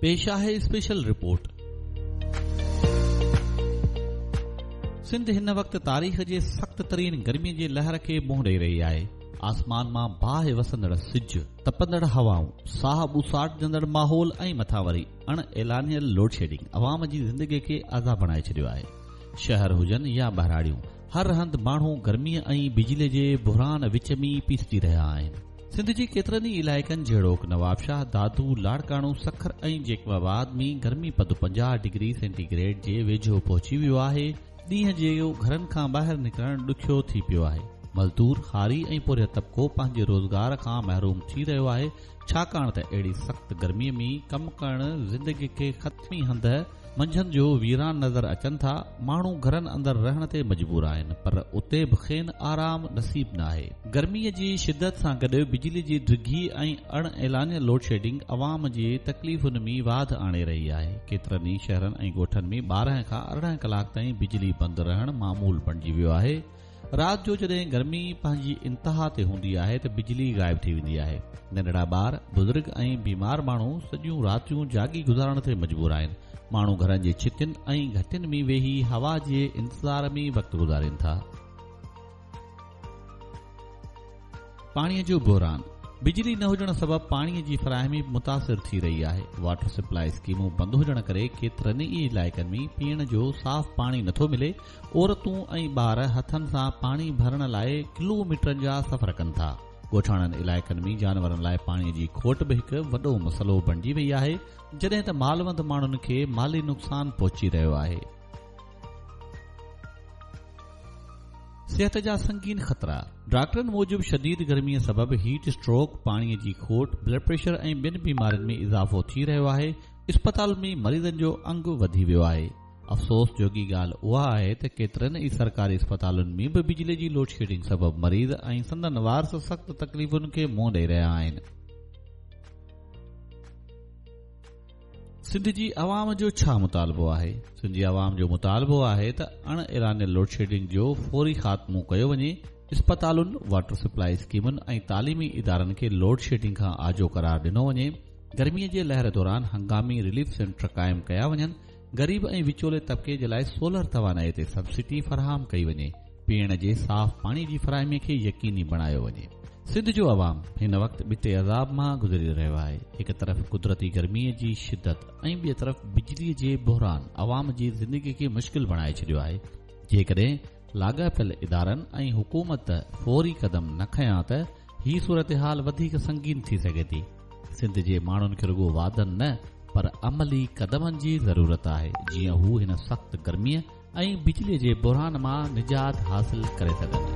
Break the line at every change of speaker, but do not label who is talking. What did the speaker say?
पेश आहे special report. Sindh हिन वक़्तु तारीख़ जे सख़्त तरीन गर्मीअ जे लहर खे मुंहुं ॾेई रही आहे। आसमान मां बाहि वसंदड़ सिज, तपंदड़ हवाऊं, साह ॿुसाट ॾींदड़ माहौल ऐं मथां वरी अण ऐलानियल लोड शेडिंग अवाम जी ज़िंदगीअ खे आज़ाद बणाए छॾियो आहे। शहर हुजनि या बहिराड़ियूं, हर हंधि माण्हू गर्मीअ ऐं बिजलीअ जे बुहरान विच में पीसजी रहिया आहिनि। सिंध जी केतिरनि ई इलाइक़नि जहिड़ोक नवाबशाह, दादू, लाड़काणो, सखर ऐं जैकबाबाद में गर्मी पद 50 डिग्री सेंटीग्रेड जे वेझो पहुची वियो आहे। ॾींहं जो घरनि खां ॿाहिरि निकिरणु ॾुखियो थी पियो आहे। मज़दूर, हारी ऐं पुरिया तबिको पंहिंजे रोज़गार खां महरूम थी रहियो आहे, छाकाणि त अहिड़ी सख़्त गर्मीअ में कमु करणु ज़िंदगी खे ख़त्मी हंध मंझंदि जो वीरान नज़र अचनि था। माण्हू घरनि अंदरि रहण ते मजबूर आहिनि, पर उते बि खेन आराम नसीब न आहे। गर्मीअ जी शिदत सां गॾु बिजली जी डिघी ऐं अण ऐलानियल लोड शेडिंग अवाम जे तकलीफ़ुनि में वाध आणे रही आहे। केतिरनि ई शहरनि ऐं ॻोठनि में 12 खां 18 कलाक ताईं बिजली बंदि रहणु मामूल बणिजी वियो आहे। राति जो जॾहिं गर्मी पंहिंजी इंतहा ते हूंदी आहे त बिजली गायब थी वेंदी आहे। नंढड़ा ॿार, बुज़ुर्ग ऐं बीमार माण्हू सॼियूं रातियूं जागी गुज़ारण ते मजबूर आहिनि। माण्हू घरनि जे छितियुनि ऐं घटियुनि में वेही हवा जे इंतज़ार में वक़्तु गुज़ारनि था। पाणीअ जो बहिरान, बिजली न हुजण सबबि पाणीअ जी फ़राहमी मुतासिर थी रही आहे। वाटर सप्लाई स्कीमूं बंदि हुजण करे केतिरनि ई इलाइक़नि में पीअण जो साफ़ पाणी नथो मिले। औरतूं ऐं ॿार हथनि सां पाणी भरण लाइ किलोमीटरनि जा सफ़र कनि था। ॻोठाणनि इलाइक़नि में जानवरनि लाइ पाणीअ जी खोट बि हिकु वॾो मसइलो बणिजी वई आहे, जॾहिं त मालवंद माण्हुनि खे माली नुक़सान पहुची रहियो आहे। सिहत जा संगीन ख़तरा, डॉक्टरनि मूजिबि शदीद गर्मीअ सबबि हीट स्ट्रोक, पाणीअ जी खोट, ब्लड प्रेशर ऐं ॿियनि बीमारियुनि में इज़ाफ़ो थी रहियो आहे। इस्पताल में मरीज़नि जो अंग वधी वियो आहे। अफ़सोस जोगी ॻाल्हि उहा आहे त केतिरनि ई सरकारी अस्पतालुनि में बि बिजली जी लोड शेडिंग सबबि मरीज़ ऐं संदन वारस सख़्त तकलीफ़ुनि खे मुंहुं ॾेई रहिया आहिनि। सिंध जी अवाम जो छा मुतालबो आहे? सिंध जी अवाम जो मुतालबो आहे त अण ऐलानियल लोड शेडिंग जो फौरी ख़ात्मो कयो वञे। इस्पतालुनि, वाटर सप्लाई स्कीमुनि ऐं तालीमी इदारनि खे लोड शेडिंग खां आजो करार ॾिनो वञे। गर्मीअ जे लहर दौरान हंगामी रिलीफ सेंटर क़ाइमु कया वञनि। गरीब ऐं विचोले तबिके जे लाइ सोलर तवानाई ते सब्सिडी फराहम कई वञे। पीअण जे साफ़ पाणी जी फराहमीअ खे यकीनी बणायो वञे। सिंध जो अवाम हिन वक़्तु ॿिटे अज़ाब मां गुज़री रहियो आहे। हिकु तरफ़ कुदरती गर्मीअ जी शिदत ऐं ॿिए तरफ़ बिजलीअ जे बहिरान अवाम जी ज़िंदगी खे मुश्किल बणाए छॾियो आहे। जेकॾहिं लाॻापियल इदारनि ऐं हुकूमत फौरी क़दम न खयां त ही सूरतहाल वधीक संगीन थी सघे थी। सिंध जे माण्हुनि खे रुॻो वादनि न, पर अमली क़दमनि जी ज़रूरत आहे, जीअं हू हिन सख़्त गर्मीअ ऐं बिजलीअ जे बहिरान मां निजात हासिल करे सघनि।